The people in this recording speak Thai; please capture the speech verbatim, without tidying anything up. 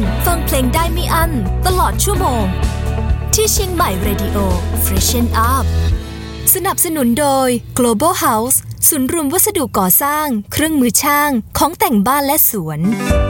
ฟังเพลงได้ไม่อั้นตลอดชั่วโมงที่เชียงใหม่ Radio Freshen Up สนับสนุนโดย Global House ศูนย์รวมวัสดุก่อสร้างเครื่องมือช่างของแต่งบ้านและสวน